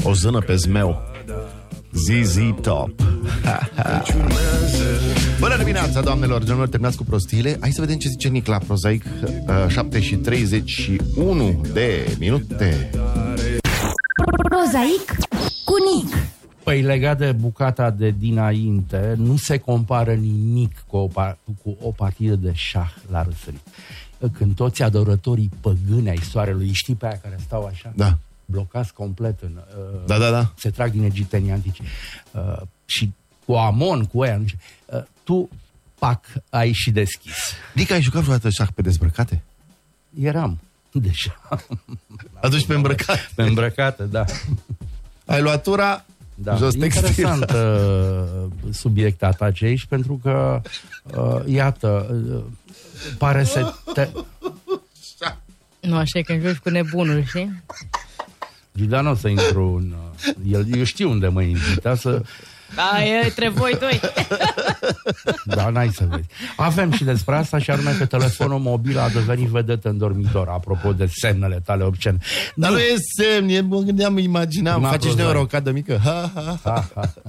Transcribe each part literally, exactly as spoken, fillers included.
O zână pe zmeu. Z Z Top. Bună dimineața, doamnelor, domnilor, terminați cu prostiile. Hai să vedem ce zice Nic la Prozaic. șapte și treizeci și unu de minute. Prozaic cu Nic. Păi, legat de bucata de dinainte, nu se compară nimic cu o, par- cu o partidă de șah la răsărit. Când toți adorătorii păgâni ai soarelui, știi pe aia care stau așa? Da. Blocați complet în... Uh, Da, da, da. Se trag din egiptenii antici. Uh, și cu Amon, cu aia, nu știu. Uh, tu, pac, ai și deschis. Adică ai jucat vreodată șah pe dezbrăcate? Eram deja. Atunci pe îmbrăcate. Pe îmbrăcate, da. Ai luat tura, Da. jos textil. Interesant uh, subiect atace aici, pentru că, uh, iată, uh, pare să te... Nu, așa e când joci cu nebunul, știi? Dar nu o să intru în... Uh, el, eu știu unde mă invita să... Da, e între voi doi. Da, n-ai să vezi. Avem și despre asta, și anume că telefonul mobil a devenit vedetă în dormitor, apropo de semnele tale obscene. Dar nu e semn, e, mă gândeam, imaginam, N-a faceți prozaic. de o rocadă mică. Ha, ha, ha. Ha, ha.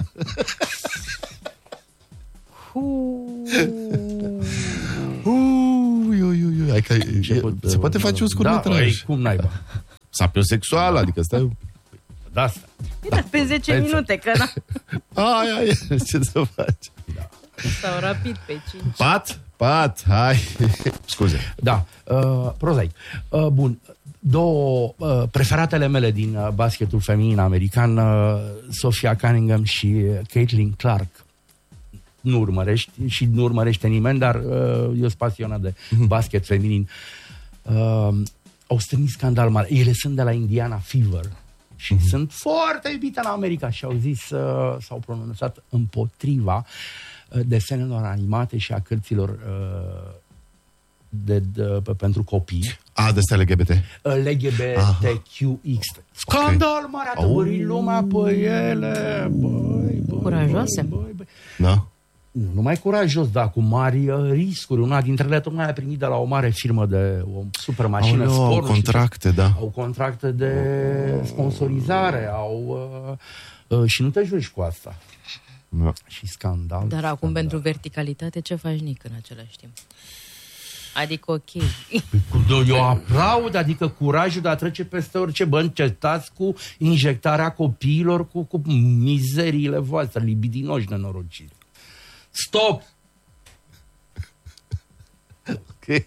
Ui, ui, ui, ui. Hai că e, Început, se poate face un scurtmetraj. Da, ei, cum naiba? Sapiosexual, adică stai... Da, asta. Da, pe zece Hai, minute, că na. Ai, ai, ce să faci? Sau rapid pe cinci. Pat? Pat, hai. Scuze. Da, uh, prozaic. Uh, bun, două uh, preferatele mele din uh, basketul feminin american, uh, Sophia Cunningham și uh, Caitlin Clark. Nu urmărești și nu urmărește nimeni, dar uh, eu sunt pasionat de basket feminin. Uh, au strâns scandal mare. Ele sunt de la Indiana Fever și mm-hmm. sunt foarte iubite în America și au zis, uh, s-au pronunțat împotriva uh, desenelor animate și a cărților uh, de, de, pe, pentru copii. A, de stai L G B T. L G B T Q X. Scandal mare, a tăvărit lumea pe ele. Băi, băi, Curajoase. Băi, băi, băi. Da? Nu numai curajos, dar cu mari uh, riscuri. Una dintre ele tocmai a primit de la o mare firmă de o super mașină Aoleu, sport. au contracte, da. Au contracte de sponsorizare, au... Uh, uh, și nu te joci cu asta. Da. Și scandal. Dar acum, scandal. pentru verticalitate, ce faci, Nic, în același timp? Adică, ok. Eu aplaud, adică curajul de a trece peste orice. Bă, încetați cu injectarea copiilor cu, cu mizeriile voastre, libidinoși nenorociți. Stop! Ok.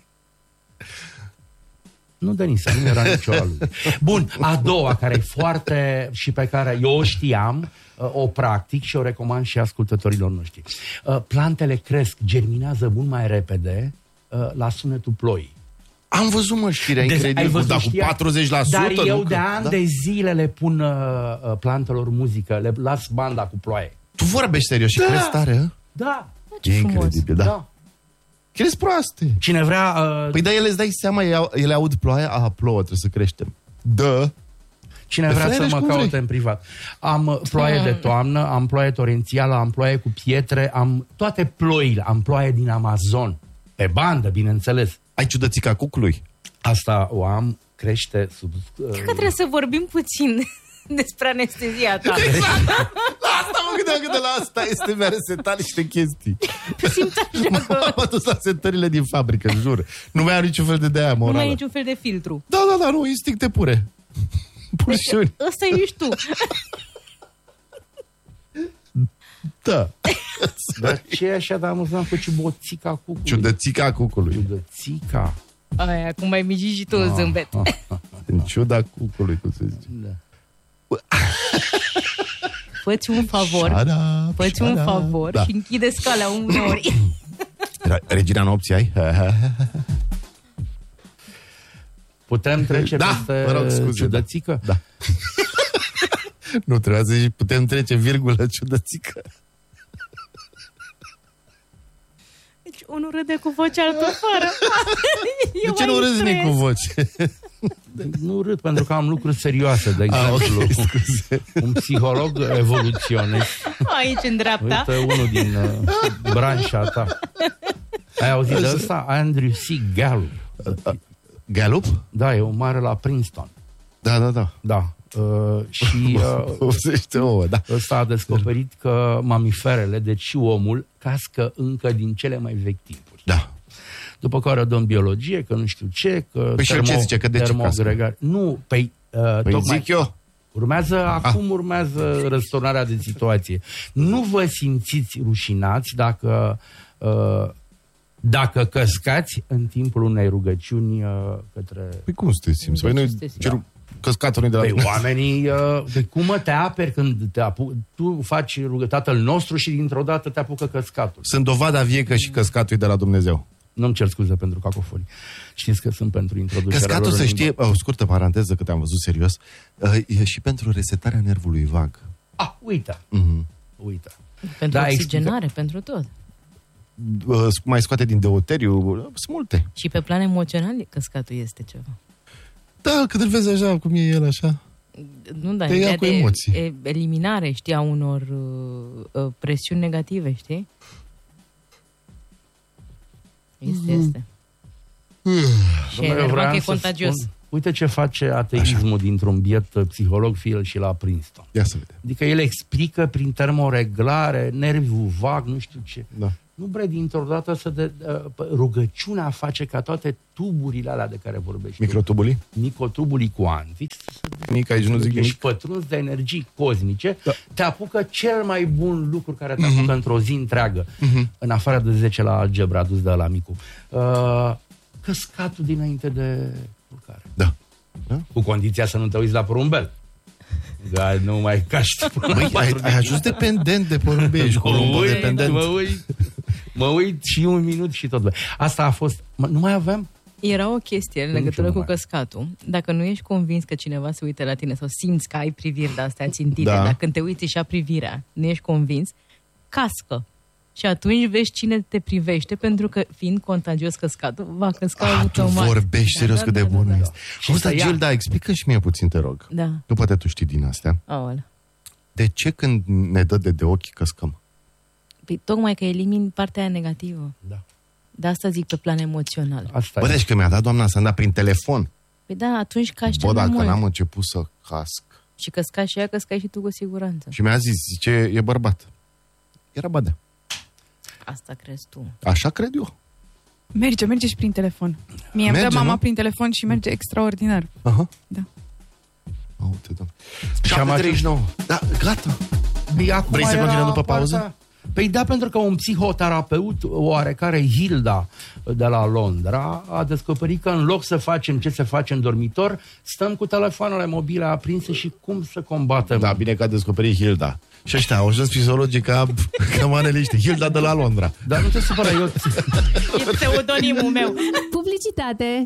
Nu, Denisa, nu era nicio a lui. Bun, a doua, care e foarte... și pe care eu o știam, o practic și o recomand și ascultătorilor noștri. Plantele cresc, germinează mult mai repede la sunetul ploii. Am văzut, mă, știrea Deci, ai incredibil, văzut dar cu știrea? patruzeci la sută. Dar eu nu, de că- ani da. de zile le pun uh, plantelor muzică, le las banda cu ploaie. Tu vorbești serios și Da. crezi tare, hă? Da, Ce E frumos. incredibil, da. da. Crezi proaste. Cine vrea... Uh, Păi da, ele îți dai seama, ele, ele aud ploaia, aha, plouă, trebuie să creștem. Dă. Cine De vrea fraiere să și mă cum caute vrei. în privat. Am uh, ploaie de toamnă, am ploaie torențială, am ploaie cu pietre, am toate ploile, am ploaie din Amazon. Pe bandă, bineînțeles. Ai ciudățica cucului? Asta o am, crește sub... Uh, Că trebuie să vorbim puțin despre anestezia ta. Exact! La asta mă gândeam, că de la asta este mi-a resetat niște chestii. Simt așa că M-am adus la setările din fabrică, jur. Nu mai am niciun fel de de-aia nu morală. mai ai niciun fel de filtru. Da, da, da, nu, instincte pure. Pulsiuni. Ăsta ești tu. Da. Dar ce e așa de amuzant cu ciuboțica cucului? Ciudățica cucului. Ciudățica. Aia, cum mai mici și tu un zâmbet. În ciuda cucului, cum se zice. Da. Fă-ți un favor. Shut up, Fă-ți un shut up. favor Da. și închide scala uneori. Re- Regina nopții ai? Putem trece Da, peste mă rog, scuze, ciudățică? Da. Nu, trebuia să zici, putem trece virgulă ciudățică. Deci unul râde cu voce, altul fără. De ce nu râzi nici cu voce? Nu râd, pentru că am lucruri serioase, de exemplu. Ah, ok, scuze. Un psiholog evoluționist. Aici, în dreapta. Uite, unul din uh, branșa ta. Ai auzit de ăsta? Andrew C. Gallup. Gallup? Da, e un mare la Princeton. Da, da, da. Da. Uh, și uh, optzeci de ouă, da. ăsta a descoperit că mamiferele, deci și omul, cască încă din cele mai vechi timpuri. Da. După care dăm biologie, că nu știu ce, că păi termo, ce zice, că de ce cască? Nu, păi, uh, păi tocmai zic eu. Urmează, ah. acum urmează răsturnarea de situație. Nu vă simțiți rușinați dacă uh, dacă căscați în timpul unei rugăciuni uh, către... Păi cum să te simți? Păi noi cer căscatul de la... Păi oamenii, uh, de cum mă te aperi când te apu... tu faci rugă Tatăl nostru și dintr-o dată te apucă căscatul. Sunt dovada vie că și căscatul e de la Dumnezeu. Nu-mi cer scuze pentru cacofonii. Știți că sunt pentru introducerea căscatul, lor să știe, o scurtă paranteză, că te-am văzut serios, e și pentru resetarea nervului vag. Ah, uite. Mm-hmm. Uite. Pentru da, oxigenare, explică... pentru tot. Mai scoate din deuteriu, sunt multe. Și pe plan emoțional căscatul este ceva. Da, când îl vezi așa, cum e el așa. Nu, da, te ia cu emoții. E, eliminare, știi, a unor uh, presiuni negative, știi? Este, mm. este. Mm. Și e nervat că e contagios. Spun, uite ce face ateismul așa. Dintr-un biet psiholog, fie el și la Princeton. Ia să vedem. Adică el explică prin termoreglare, nerviul vag, nu știu ce. Da. Nu bre dintr-o dată să de, uh, rugăciunea face ca toate tuburile alea de care vorbești. Microtubulii? Microtubulii cuantici. Mic, aici nu zic ești pătruns de energii cosmice, da. Te apucă cel mai bun lucru care te apucă uh-huh. într-o zi întreagă, uh-huh. în afară de zece la algebra adus de la micu. Uh, căscatul dinainte de culcare. Da. da. Cu condiția să nu te uiți la porumbel. Da, nu mai caști. Băi, ai, ai ajuns dependent de porumbel, ești columbo dependent. Mă uit, mă uit și un minut și tot. Asta a fost... Nu mai avem? Era o chestie în legătură cu căscatul. Dacă nu ești convins că cineva se uită la tine sau simți că ai priviri de-astea țintite, da. Dacă când te uiți și a privirea, nu ești convins, cască. Și atunci vezi cine te privește, pentru că, fiind contagios căscatul, va căsca ah, automat. Tu vorbești serios da, cât da, de da, bună da, da. este. Auzi, dar Gilda, explică și mie puțin, te rog. Da. Nu poate tu știi din astea. Aolea. De ce când ne dă de de ochi căscăm? Păi tocmai că elimini partea aia negativă. Da. De asta zic pe plan emoțional. Asta Bă, deci că mi-a dat doamna să-mi da prin telefon. Păi da, atunci cași cel mai mult. Bă, dacă n-am început să casc. Și căsca și ea, căscai și tu cu siguranță. Și mi-a zis, zice, e bărbat. Era badea. Asta crezi tu. Așa cred eu. Merge, merge și prin telefon. Mie îmi dă mama nu? prin telefon și merge extraordinar. Aha. Da. Uite, doamne. șapte treizeci și nouă. Da, gata. Vrei să continuăm după pauză? Partea... Păi da, pentru că un psihoterapeut oarecare, Hilda, de la Londra, a descoperit că în loc să facem ce se face în dormitor, stăm cu telefoanele mobile aprinse și cum să combatem. Da, bine că a descoperit Hilda. Și ăștia au ajuns psihologii ca, ca maneliște. Hilda de la Londra. Dar nu te supăra, eu... E pseudonimul meu. Publicitate.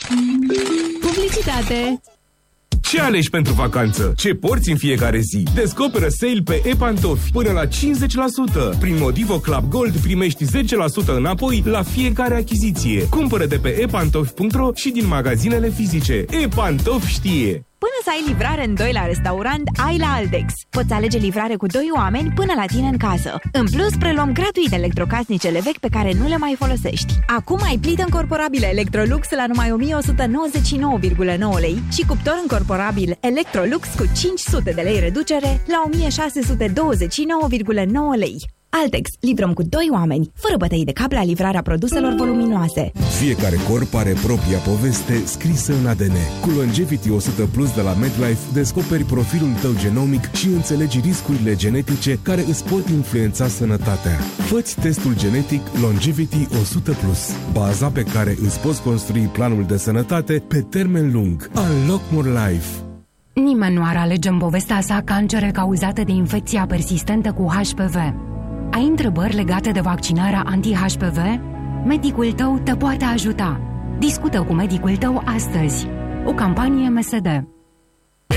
Publicitate. Ce alegi pentru vacanță? Ce porți în fiecare zi? Descoperă sale pe e-pantofi până la cincizeci la sută. Prin Modivo Club Gold primești zece la sută înapoi la fiecare achiziție. Cumpără de pe e pantofi punct ro și din magazinele fizice. E-Pantofi știe! Până să ai livrare în doi la restaurant, ai la Altex. Poți alege livrare cu doi oameni până la tine în casă. În plus, preluăm gratuit electrocasnicele vechi pe care nu le mai folosești. Acum ai plită încorporabilă Electrolux la numai o mie o sută nouăzeci și nouă virgulă nouă lei și cuptor încorporabil Electrolux cu cinci sute de lei reducere la o mie șase sute douăzeci și nouă virgulă nouă lei. Altex, livrăm cu doi oameni, fără bătăi de cap la livrarea produselor voluminoase. Fiecare corp are propria poveste scrisă în A D N. Cu Longevity o sută plus de la MedLife descoperi profilul tău genomic și înțelegi riscurile genetice care îți pot influența sănătatea. Fă-ți testul genetic Longevity o sută plus, baza pe care îți poți construi planul de sănătate pe termen lung. Unlock More Life. Nimeni nu ar alege în povestea sa cancere cauzate de infecția persistentă cu H P V. Ai întrebări legate de vaccinarea anti-H P V? Medicul tău te poate ajuta. Discută cu medicul tău astăzi. O campanie M S D.